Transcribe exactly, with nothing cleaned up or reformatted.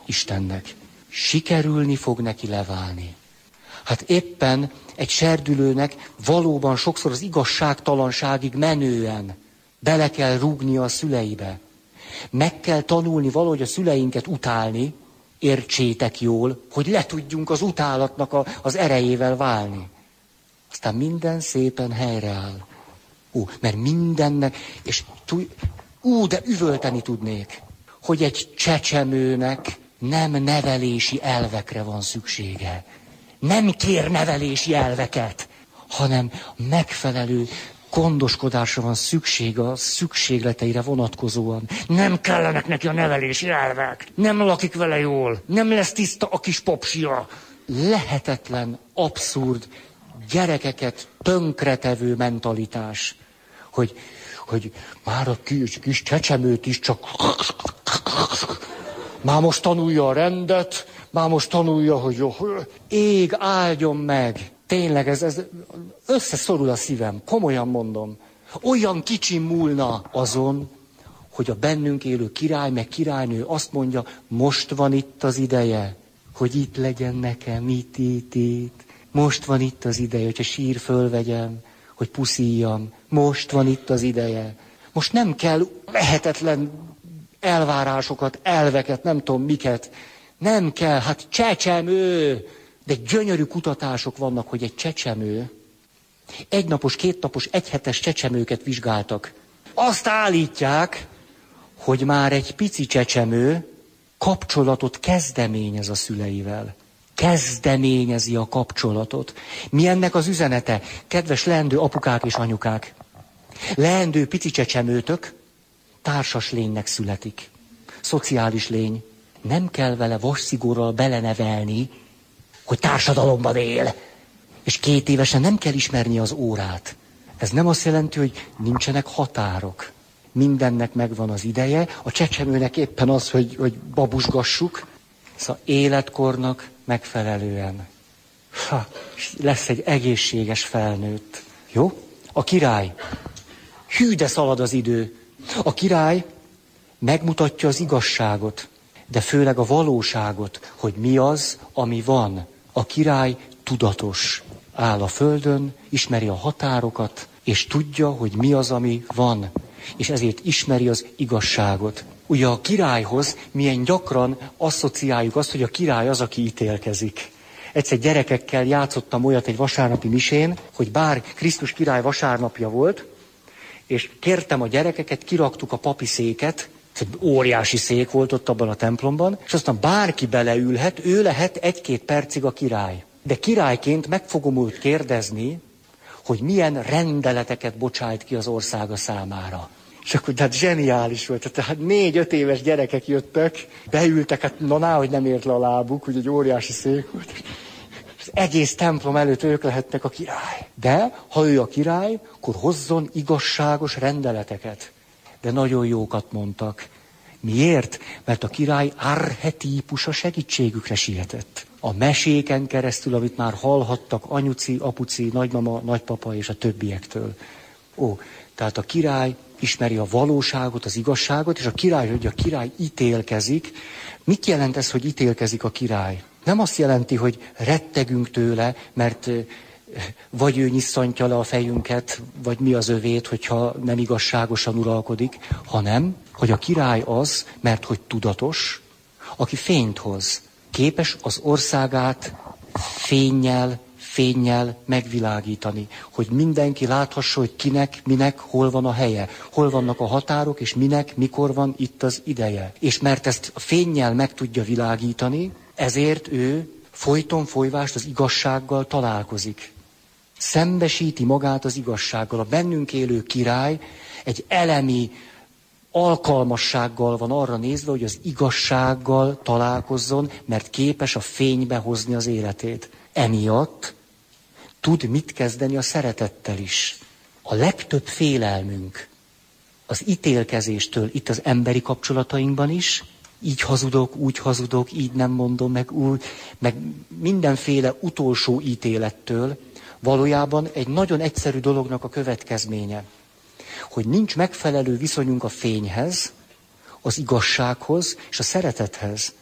Istennek. Sikerülni fog neki leválni. Hát éppen egy serdülőnek valóban sokszor az igazságtalanságig menően bele kell rúgnia a szüleibe. Meg kell tanulni valahogy a szüleinket utálni, értsétek jól, hogy le tudjunk az utálatnak a, az erejével válni. Aztán minden szépen helyreáll. Ó, mert mindennek, és ú, de üvölteni tudnék, hogy egy csecsemőnek nem nevelési elvekre van szüksége. Nem kér nevelési elveket, hanem megfelelő gondoskodásra van szüksége a szükségleteire vonatkozóan. Nem kellenek neki a nevelési elvek. Nem lakik vele jól. Nem lesz tiszta a kis popsia. Lehetetlen, abszurd, gyerekeket tönkretevő mentalitás, hogy, hogy már a kis, kis csecsemőt is csak... Már most tanulja a rendet, már most tanulja, hogy jó, ég áldjon meg. Tényleg, ez, ez összeszorul a szívem, komolyan mondom. Olyan kicsi múlna azon, hogy a bennünk élő király meg királynő azt mondja, most van itt az ideje, hogy itt legyen nekem, itt, itt, itt. Most van itt az ideje, hogyha sír fölvegyem, hogy puszíjam. Most van itt az ideje. Most nem kell lehetetlen elvárásokat, elveket, nem tudom miket. Nem kell, hát csecsemő. De gyönyörű kutatások vannak, hogy egy csecsemő, egynapos, kétnapos, egyhetes csecsemőket vizsgáltak. Azt állítják, hogy már egy pici csecsemő kapcsolatot kezdeményez a szüleivel. Kezdeményezi a kapcsolatot. Mi ennek az üzenete? Kedves leendő apukák és anyukák, leendő pici csecsemőtök társas lénynek születik. Szociális lény. Nem kell vele vasszigorral belenevelni, hogy társadalomban él. És két évesen nem kell ismerni az órát. Ez nem azt jelenti, hogy nincsenek határok. Mindennek megvan az ideje. A csecsemőnek éppen az, hogy, hogy babusgassuk. Szóval életkornak megfelelően. Ha, lesz egy egészséges felnőtt. Jó? A király. Hű, de szalad az idő. A király megmutatja az igazságot, de főleg a valóságot, hogy mi az, ami van. A király tudatos, áll a földön, ismeri a határokat, és tudja, hogy mi az, ami van. És ezért ismeri az igazságot. Ugye a királyhoz milyen gyakran asszociáljuk azt, hogy a király az, aki ítélkezik. Egyszer gyerekekkel játszottam olyat egy vasárnapi misén, hogy bár Krisztus király vasárnapja volt, és kértem a gyerekeket, kiraktuk a papi széket, egy óriási szék volt ott abban a templomban, és aztán bárki beleülhet, ő lehet egy-két percig a király. De királyként meg fogom őt kérdezni, hogy milyen rendeleteket bocsájt ki az országa számára. És akkor tehát zseniális volt. Tehát négy-öt éves gyerekek jöttek, beültek, hát na ná, hogy nem ért le a lábuk, hogy egy óriási szék volt. Az egész templom előtt ők lehetnek a király. De ha ő a király, akkor hozzon igazságos rendeleteket. De nagyon jókat mondtak. Miért? Mert a király archetípusa segítségükre sietett. A meséken keresztül, amit már hallhattak anyuci, apuci, nagymama, nagypapa és a többiektől. Ó, tehát a király ismeri a valóságot, az igazságot, és a király, hogy a király ítélkezik. Mit jelent ez, hogy ítélkezik a király? Nem azt jelenti, hogy rettegünk tőle, mert vagy ő nyisszantja le a fejünket, vagy mi az övét, hogyha nem igazságosan uralkodik, hanem, hogy a király az, mert hogy tudatos, aki fényt hoz, képes az országát fénnyel, fénnyel megvilágítani, hogy mindenki láthassa, hogy kinek, minek, hol van a helye, hol vannak a határok, és minek, mikor van itt az ideje. És mert ezt a fénnyel meg tudja világítani, ezért ő folyton folyvást az igazsággal találkozik. Szembesíti magát az igazsággal. A bennünk élő király egy elemi alkalmassággal van arra nézve, hogy az igazsággal találkozzon, mert képes a fénybe hozni az életét. Emiatt tud mit kezdeni a szeretettel is. A legtöbb félelmünk az ítélkezéstől itt az emberi kapcsolatainkban is, így hazudok, úgy hazudok, így nem mondom, meg úgy, meg mindenféle utolsó ítélettől, valójában egy nagyon egyszerű dolognak a következménye, hogy nincs megfelelő viszonyunk a fényhez, az igazsághoz és a szeretethez.